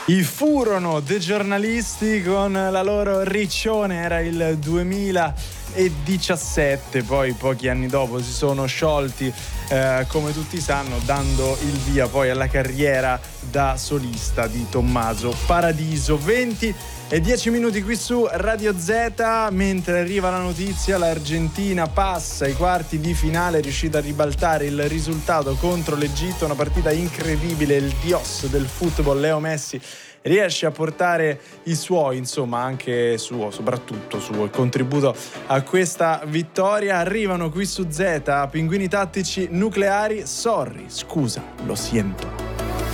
I furono dei giornalisti con la loro riccione, era il 2017, poi pochi anni dopo si sono sciolti, come tutti sanno, dando il via poi alla carriera da solista di Tommaso Paradiso. 20:10 qui su Radio Z, mentre arriva la notizia, l'Argentina passa ai quarti di finale, è riuscita a ribaltare il risultato contro l'Egitto, una partita incredibile, il dios del football Leo Messi riesce a portare i suoi, insomma anche soprattutto suo contributo a questa vittoria. Arrivano qui su Z, pinguini tattici nucleari, sorry, scusa, lo siento.